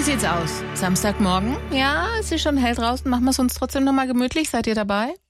sieht's aus? Samstagmorgen? Ja, es ist schon hell draußen. Machen wir es uns trotzdem nochmal gemütlich. Seid ihr dabei?